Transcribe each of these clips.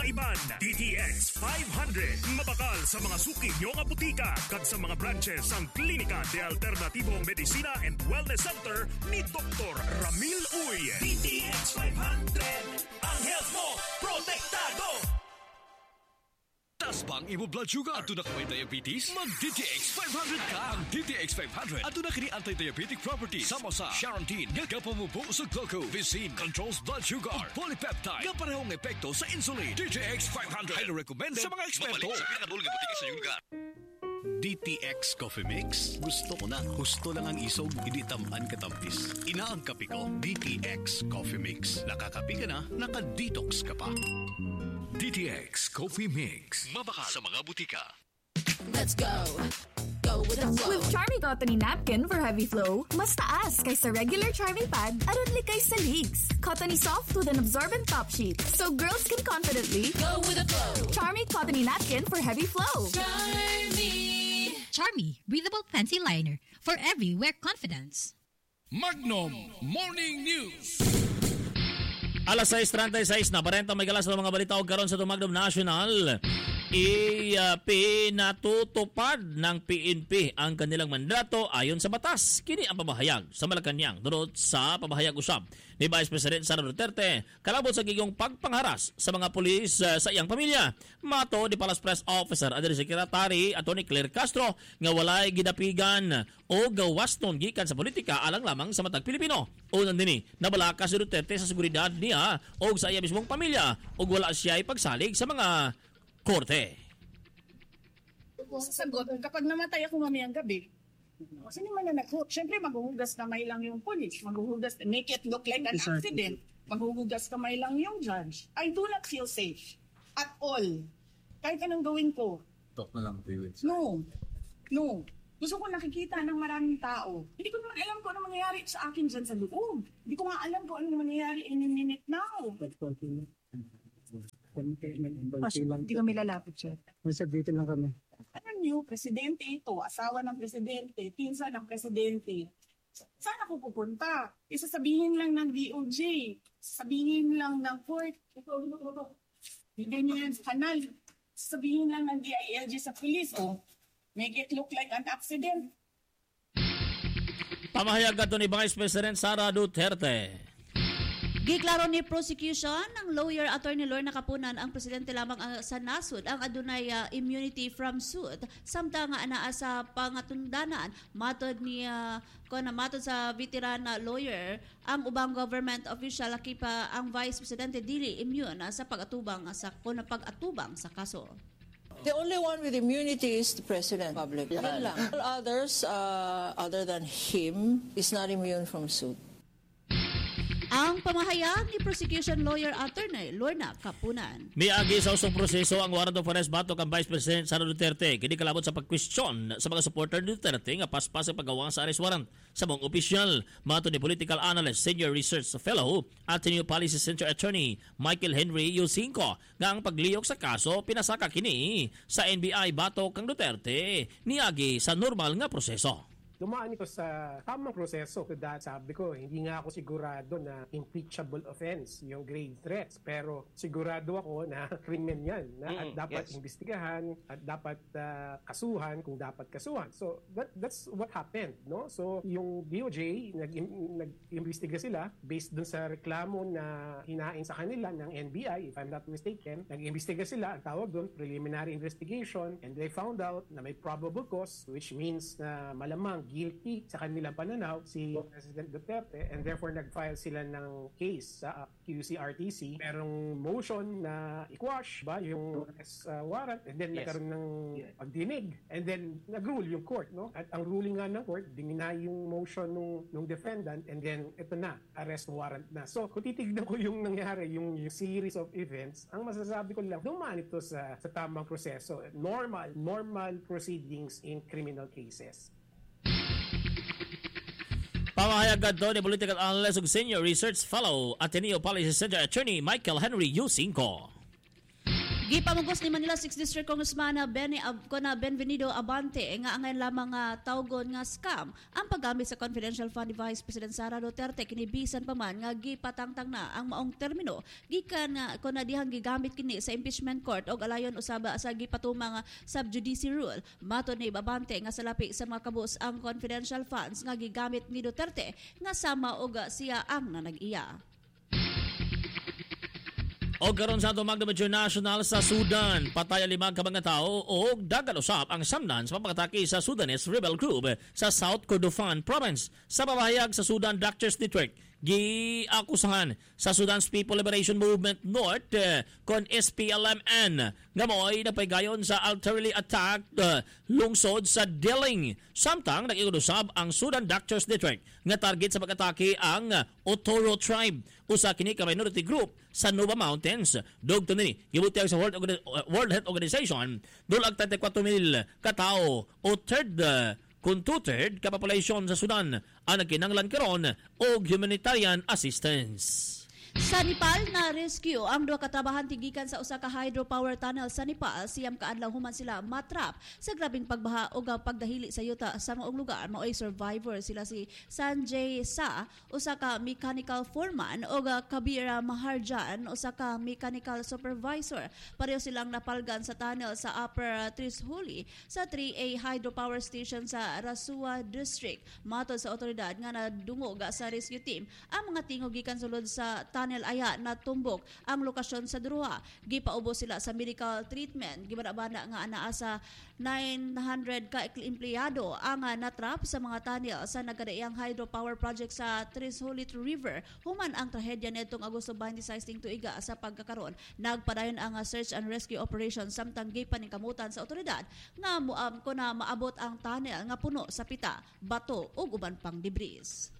Taliban. DTX 500. Mabakal sa mga suki nyo nga butika kag sa mga branches ang Klinika de Alternativo Medicina and Wellness Center ni Dr. Ramil Uy. DTX 500. Ang health mo, protektado! Tas bang imo blood sugar? Ato na kamay diabetes? Mag-DTX 500 ka! Ang DTX 500 ato na kini anti-diabetic properties sama sa Charantine nga kapamubo sa glucose, Vicin controls blood sugar, polypeptide nga parehong epekto sa insulin. DTX 500 ay recommended sa mga eksperto. Sa pinakadulong nga butika sa iyong lugar. DTX Coffee Mix. Gusto ko na. Gusto lang ang isog, hindi tamaan katampis. Ina ang kape ko, DTX Coffee Mix. Nakakape ka na, naka-detox ka pa. DTX Coffee Mix. Mabaka sa mga butika. Let's go. Go with the flow. With Charmy Cottony Napkin for heavy flow, mas taas kaysa regular Charmy pad, aron likay sa leagues. Cottony soft with an absorbent top sheet, so girls can confidently Go with the flow. Charmy Cottony Napkin for heavy flow. Charmy, breathable fancy liner for everywhere confidence. Magnum Morning News. Alas 6:36 na parenta may galas ng mga balita og karon sa Magnum National. Pinatutupad ng PNP ang kanilang mandato ayon sa batas. Kini ang pamahayag sa Malacañang durot sa pamahayag usab ni Vice President Sara Duterte kalabot sa gigong pagpangharas sa mga pulis sa iyang pamilya. Mato di Palace Press Officer Adri Secretary Atty. Claire Castro nga walay gidapigan o gawaston gikan sa politika alang lamang sa matag Pilipino. Unang dini nabalaka si Duterte sa seguridad niya o sa iya mismong pamilya o wala siya ipagsalig sa mga korte. Sagot, kapag namatay ako mamayang gabi, sino man na nag-hook? Siyempre, maghuhugas kamay lang yung police. Make it look like an accident. Maghuhugas kamay lang yung judge. I do not feel safe at all. Kahit anong gawin ko. Talk na lang to you. No. Gusto ko nakikita ng maraming tao. Hindi ko naman alam kung ano mangyayari sa akin dyan sa loob. Hindi ko nga alam kung ano mangyayari in a minute now. Hindi kami lalapit siya. Masabitin lang kami. Ano niyo, presidente ito, asawa ng presidente, pinsan ng presidente. Saan ako pupunta? Isasabihin lang ng DOJ, sabihin lang ng court, hindi niyo yan sa kanal, sabihin lang ng DILG sa police, make it look like an accident. Pamahayag ato ni Vice President Sara Duterte. Giklaro ni prosecution ng lawyer Attorney Lorna Capunan ang presidente lamang sa nasud ang adunay immunity from suit samtang anaa sa pangatundanan matod ni matod sa veteran lawyer ang ubang government official kipa ang vice presidente dili immune sa pag-atubang sa pag-atubang sa kaso. The only one with immunity is the president. Public. Yan lang. All others other than him is not immune from suit. Ang pamahayag ni prosecution lawyer Attorney Lorna Capunan. Miagi sa usong proseso ang warrant of arrest batok ang Vice President Sara Duterte kini kalabot sa pagkwestiyon sa mga supporter ni Duterte nga paspas ang paggawa sa arrest warrant sa mga opisyal. Mato ni political analyst, senior research fellow at Ateneo Policy Center attorney Michael Henry Yusinko nga ang pagliyok sa kaso pinasaka kini sa NBI batok kang Duterte niagi sa normal nga proseso. Dumaan ito sa tamang proseso. Sabi ko, hindi nga ako sigurado na impeachable offense yung grave threats. Pero sigurado ako na krimen yan. At dapat imbestigahan at dapat kasuhan kung dapat kasuhan. So that's what happened. No? So yung DOJ, nag-imbestiga sila based dun sa reklamo na hinain sa kanila ng NBI, if I'm not mistaken. Nag-imbestiga sila, ang tawag dun, preliminary investigation, and they found out na may probable cause, which means na malamang guilty sa kanilang pananaw si President Duterte, and therefore nag-file sila ng case sa QC-RTC. Merong motion na i-quash ba yung warrant, and then nagkaroon ng pagdinig, and then nag-rule yung court, no? At ang ruling nga ng court, dininay yung motion nung defendant, and then ito na, arrest warrant na. So kung titignan ko yung nangyari, yung series of events, ang masasabi ko lang, dumaan ito sa tamang proseso. Normal proceedings in criminal cases. Pamahayag adto ni political analyst ug senior research fellow Ateneo Policy Center attorney Michael Henry Yusinko. Gipamugos ni Manila 6th District Congressman Benvenido Abante nga angay lamang tawgon nga scam ang paggamit sa confidential fund ni Vice President Sara Duterte kini bisan pa man nga gipatangtang na ang maong termino gikan kun dihang gigamit kini sa impeachment court og alayon usaba sa gipatumang subjudice rule. Matod ni Abante nga salapi sa mga kabus ang confidential funds nga gigamit ni Duterte nga sama og siya ang nanag-iya. O karon sa atong Magna National sa Sudan, patay 5 ka mga tao o dagan usab ang samnan sa pagpatake sa Sudanese rebel group sa South Kordofan Province sa pamahayag sa Sudan Doctors Network. Giakusahan sa Sudan's People Liberation Movement North kon SPLMN nga mo'y napaygayon sa artillery attack lungsod sa Diling. Samtang nag-iudusab ang Sudan Doctors Network nga target sa pag-atake ang Otoro Tribe usa kini ka minority group sa Nova Mountains. Dugtong nini gibutiyag sa World Health Organization dulag 34,000 ka tawo o third kung 2/3 ka populasyon sa Sudan ang nagkinanglan karon og humanitarian assistance. Sa Nepal na rescue ang duha ka trabahan gikan sa usa ka hydropower tunnel sa Nepal siyam ka adlaw human sila matrap sa grabing pagbaha ug pagdahili sa yuta sa maong lugar. Mao'y survivor sila si Sanjay Sa, usa ka mechanical foreman ug Kabira Maharjan, usa ka mechanical supervisor. Pareho silang napalgan sa tunnel sa Upper Trishuli sa 3A hydropower station sa Rasua District. Matod sa otoridad nga nadungog sa rescue team ang mga tingog gikan sulod sa tunnel aya na tumbok ang lokasyon sa duha. Gipaubo sila sa medical treatment. Gibana-bana nga anaa sa 900 ka empleyado ang natrap sa mga tunnel sa nagkadaiyang hydropower project sa Trishuli River. Human ang trahedya nitong Agosto 26 tuiga sa pagkakaron. Nagpadayon ang search and rescue operation samtang gipaningkamutan sa otoridad nga kung na maabot ang tunnel nga puno sa pita, bato ug uban pang debris.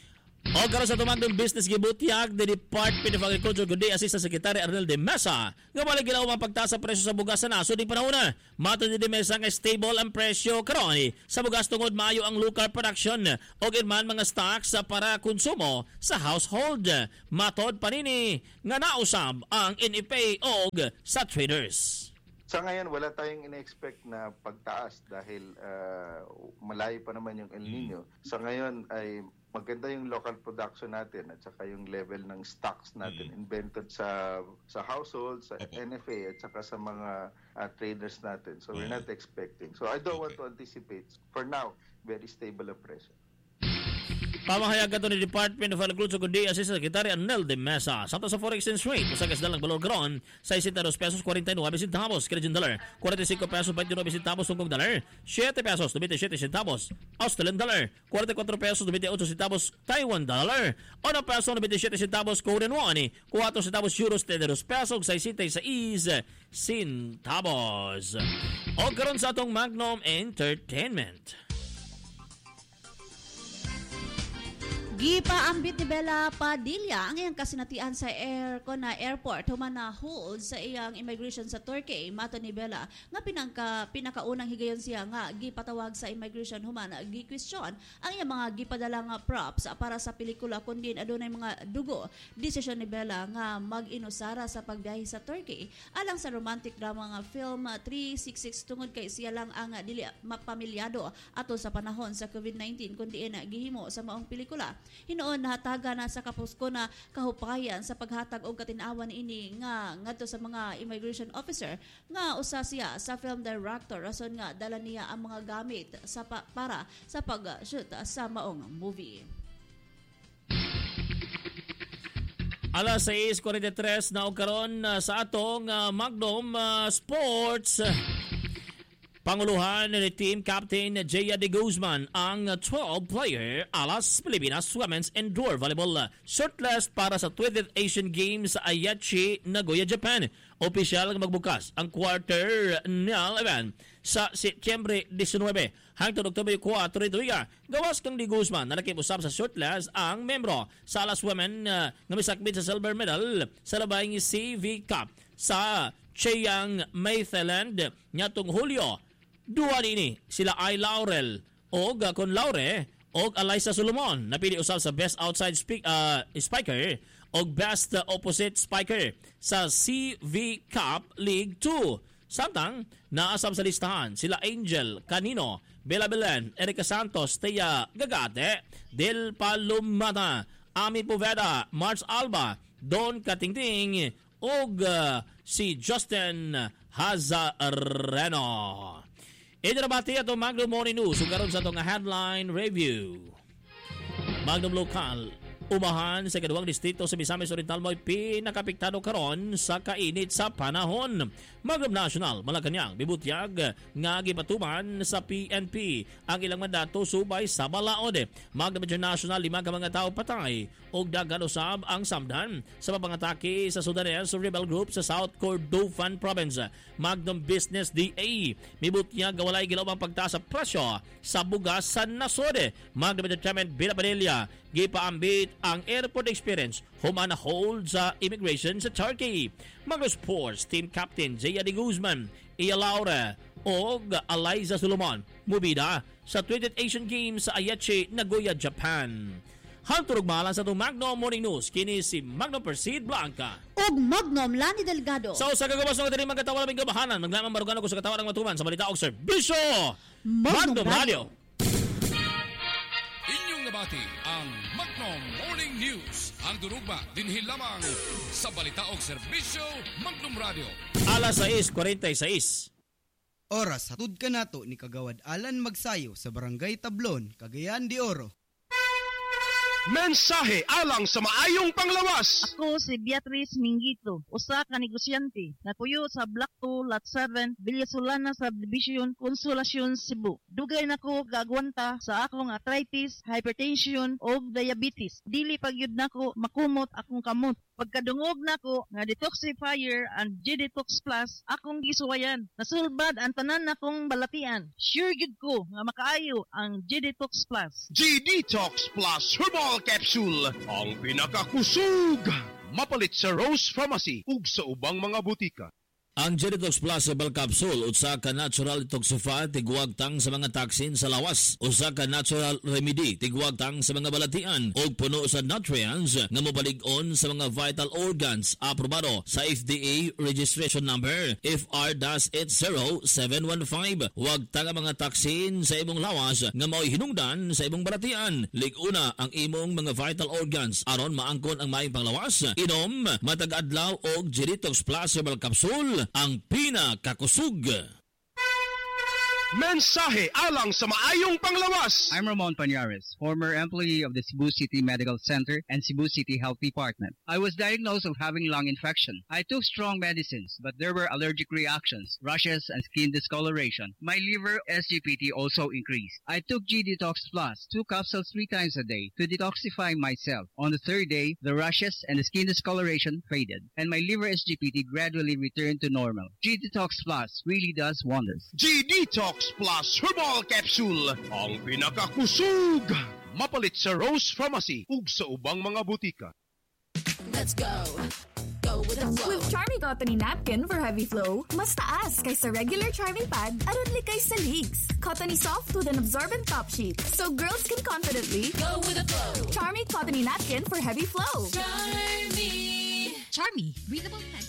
O karon sa tumagdong business gibutiyag the Department of Agriculture kundi Assistant Secretary Arnel de Mesa nga wala gilaw ang pagtaas sa presyo sa bugas sa nasod ning panahon. Matod ni de Mesa nga stable ang presyo karon sa bugas tungod maayo ang local production o irman mga stocks para konsumo sa household. Matod panini nga nausab ang NFA og sa traders. Sa ngayon, wala tayong ina-expect na pagtaas dahil malayo pa naman yung El Nino. Sa ngayon ay maganda yung local production natin at saka yung level ng stocks natin invented sa household, sa NFA at saka sa mga traders natin. So we're not expecting. So I don't want to anticipate. For now, very stable ang presyo. Pamahayag ato ni Department of Agriculture kundi Assistant Secretary Arnel de Mesa. Sa foreign exchange rate, usagas dalang balor karon 62 pesos 49 centavos Canadian dollar, 45 pesos 29 centavos Hong Kong dollar, 7 pesos 97 centavos Australian dollar, 44 pesos 98 centavos Taiwan dollar, 1 peso 97 centavos Korean won, 4 centavos euros 32 pesos 66 centavos. O karon sa atong Magnum Entertainment. Gipaambit ni Bella Padilla ang iyang kasinatian sa airport human na hold sa iyang immigration sa Turkey. Mato ni Bella nga pinakaunang higayon siya nga gipatawag sa immigration human gi-question ang iyang mga gipadalang props para sa pelikula kundi adunay mga dugo. Desisyon ni Bella nga mag-inusara sa pagbiyahe sa Turkey alang sa romantic drama nga film 366 tungod kay siya lang ang dili mapamilyado ato sa panahon sa COVID-19 kundi gihimo sa maong pelikula. Hinoon nahataga na sa kapusko na kahupayan sa paghatag og katinawan ini nga ngadto sa mga immigration officer nga usa siya sa film director rason nga dala niya ang mga gamit sa para sa pag-shoot sa maong movie. Alas 6:43 na og karon sa atong Magnum Sports. Panguluhan ni Team Captain Jaya de Guzman ang 12-player Alas Pilipinas Women's Indoor Volleyball shortlist para sa 20th Asian Games sa Aichi, Nagoya, Japan. Opisyal nga magbukas ang quarter final event sa Setyembre 19 hangtod Oktubre 4 tuiga. Gawas kang de Guzman na nakipusab sa shortlist ang membro sa Alas Women nga misakbit sa silver medal sa labayng CV Cup sa Chiang Mai, Thailand nyatong Hulyo. Duwa nini sila ay Laurel o Con Laure o Alyssa Solomon napili usab sa Best Outside Spiker og Best Opposite Spiker sa CV Cup League 2. Samtang naasam sa listahan sila Angel Canino, Bella Belen, Erica Santos, Tia Gagate, Del Palumata, Ami Poveda, Mars Alba, Don Katingting ug si Justin Hazareno. Idirabati ato Magnum Morning News ug karon sa atong headline review. Magnum Local umahan sa ikaduhang distrito sa Misamis Oriental mo'y pinakapiktado karon sa kainit sa panahon. Magnum National, Malacañang, bibutyag nga gipatuman sa PNP ang ilang mandato subay sa balaod. Magnum International, 5 ka mga tao patay og daghan usab ang samdan sa papangatake sa Sudanese rebel group sa South Kordofan Province. Magnum Business DA, mibutyag nga walay gilawang pagtaas sa presyo sa bugas sa nasod. Magnum Entertainment Villa Padilla, gipaambit ang airport experience humana hold sa immigration sa Turkey. Magnum Sports Team Captain Zia de Guzman, Iya Laura o Eliza Solomon mubida sa 20th Asian Games sa Aichi, Nagoya, Japan. Hanturog mahalan sa itong Magnum Morning News, kini si Magnum Persid Blanca ug Magnum Lani Delgado. Sa usa ka gabas nga diri magkatawa laming gabahanan, maglamang marugan ako sa katawan ng matuman sa balita og serbisyo Magnum Radio. Inyong nabati ang Magnum Morning News. Ang durugba dinhi lamang sa balita og serbisyo Magnum Radio. Alas 6:46. Oras hatud ka nato ni Kagawad Alan Magsayo sa Barangay Tablon, Cagayan de Oro. Mensahe alang sa maayong panglawas. Ako si Beatrice Mingito, usa ka negosyante na puyo sa Block 2, Lot 7, Villasolana Subdivision, Consolacion, Cebu. Dugay nako gagwanta sa akong arthritis, hypertension o diabetes. Dili pagyud nako makumot akong kamot. Pagkadungog nako nga detoxifier and G-Detox Plus akong gisuwayan. Nasulbad ang tanan nakong balatian. Sure gid ko nga makaayo ang G-Detox Plus. G-Detox Plus Herbal Capsule, ang pinakakusog. Mapalit sa Rose Pharmacy ug sa ubang mga butika. Ang G-Detox Plus Herbal Capsule, usa ka natural detoxifier tigwag tang sa mga toxin sa lawas. Usa ka natural remedy tigwag tang sa mga balatian o puno sa nutrients nga mobalig-on sa mga vital organs. Aprobado sa FDA registration number FR-80715. Huwag tang mga toxin sa imong lawas nga mao'y hinungdan sa imong balatian. Liguna ang imong mga vital organs aron maangkon ang maayong panglawas. Inom matag adlaw og G-Detox Plus Herbal Capsule, ang pinakakusog. Mensahe alang sa maayong panglawas. I'm Ramon Pañares, former employee of the Cebu City Medical Center and Cebu City Health Department. I was diagnosed of having lung infection. I took strong medicines, but there were allergic reactions, rashes, and skin discoloration. My liver SGPT also increased. I took G-Detox Plus, 2 capsules 3 times a day to detoxify myself. On the 3rd day, the rashes and the skin discoloration faded, and my liver SGPT gradually returned to normal. G-Detox Plus really does wonders. G-Detox Plus Herbal Capsule, ang pinakakusog. Mapalit sa Rose Pharmacy ug sa ubang mga butika. Let's go. Go with the flow. With Charmy Cotton Napkin for heavy flow, mas taas kaysa regular Charmy pad aron likay sa leaks. Cottony soft with an absorbent top sheet, so girls can confidently go with the flow. Charmy Cotton Napkin for heavy flow. Charmy. Charmy, breathable pad